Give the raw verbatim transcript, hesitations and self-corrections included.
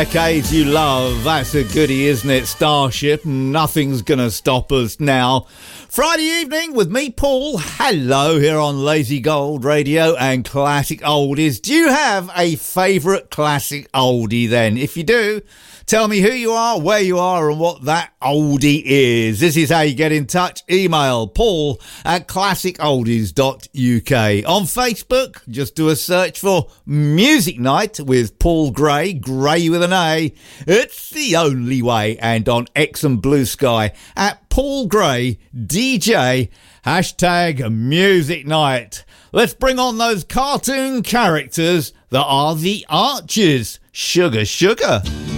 Decades you love, that's a goodie, isn't it? Starship, nothing's gonna stop us now. Friday evening with me, Paul. Hello, here on Lazy Gold Radio and Classic Oldies. Do you have a favourite classic oldie then? If you do, tell me who you are, where you are and what that oldie is. This is how you get in touch. Email paul at classic oldies dot u k. On Facebook, just do a search for Music Night with Paul Gray, Gray with an A. It's the only way. And on X and Blue Sky at Paul Gray D J, hashtag Music Night. Let's bring on those cartoon characters that are the Archers. Sugar, sugar.